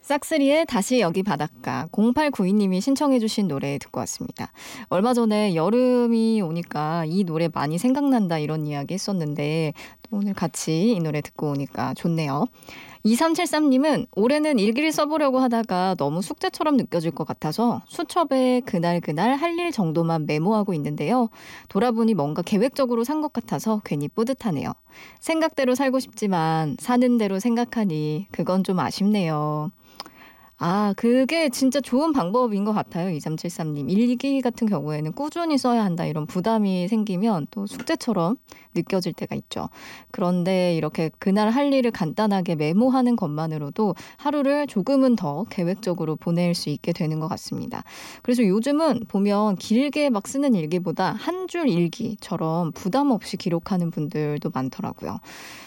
싹쓰리의 다시 여기 바닷가 0892님이 신청해 주신 노래 듣고 왔습니다. 얼마 전에 여름이 오니까 이 노래 많이 생각난다 이런 이야기 했었는데 또 오늘 같이 이 노래 듣고 오니까 좋네요. 2373님은 올해는 일기를 써보려고 하다가 너무 숙제처럼 느껴질 것 같아서 수첩에 그날 할 일 정도만 메모하고 있는데요. 돌아보니 뭔가 계획적으로 산 것 같아서 괜히 뿌듯하네요. 생각대로 살고 싶지만 사는 대로 생각하니 그건 좀 아쉽네요. 아, 그게 진짜 좋은 방법인 것 같아요. 2373님. 일기 같은 경우에는 꾸준히 써야 한다 이런 부담이 생기면 또 숙제처럼 느껴질 때가 있죠. 그런데 이렇게 그날 할 일을 간단하게 메모하는 것만으로도 하루를 조금은 더 계획적으로 보낼 수 있게 되는 것 같습니다. 그래서 요즘은 보면 길게 막 쓰는 일기보다 한 줄 일기처럼 부담 없이 기록하는 분들도 많더라고요.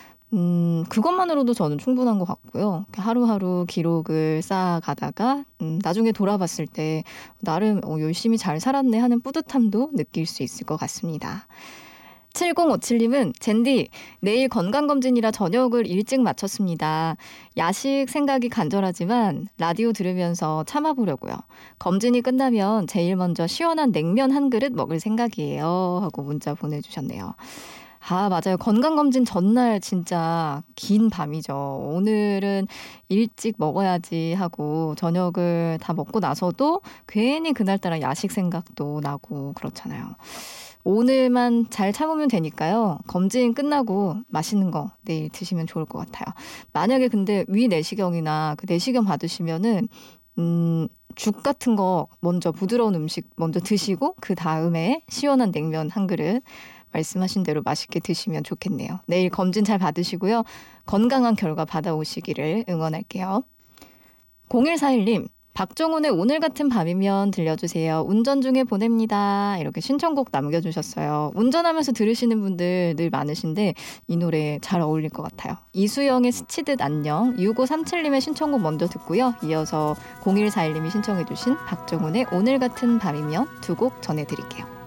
그것만으로도 저는 충분한 것 같고요. 하루하루 기록을 쌓아가다가 나중에 돌아봤을 때 나름 열심히 잘 살았네 하는 뿌듯함도 느낄 수 있을 것 같습니다. 7057님은 젠디 내일 건강검진이라 저녁을 일찍 마쳤습니다. 야식 생각이 간절하지만 라디오 들으면서 참아보려고요. 검진이 끝나면 제일 먼저 시원한 냉면 한 그릇 먹을 생각이에요 하고 문자 보내주셨네요. 아, 맞아요. 건강검진 전날 진짜 긴 밤이죠. 오늘은 일찍 먹어야지 하고 저녁을 다 먹고 나서도 괜히 그날따라 야식 생각도 나고 그렇잖아요. 오늘만 잘 참으면 되니까요. 검진 끝나고 맛있는 거 내일 드시면 좋을 것 같아요. 만약에 근데 위 내시경이나 그 내시경 받으시면은 죽 같은 거 먼저 부드러운 음식 먼저 드시고 그 다음에 시원한 냉면 한 그릇 말씀하신 대로 맛있게 드시면 좋겠네요. 내일 검진 잘 받으시고요. 건강한 결과 받아오시기를 응원할게요. 0141님. 박정훈의 오늘 같은 밤이면 들려주세요. 운전 중에 보냅니다. 이렇게 신청곡 남겨주셨어요. 운전하면서 들으시는 분들 늘 많으신데 이 노래 잘 어울릴 것 같아요. 이수영의 스치듯 안녕, 6537님의 신청곡 먼저 듣고요. 이어서 0141님이 신청해 주신 박정훈의 오늘 같은 밤이면 두 곡 전해드릴게요.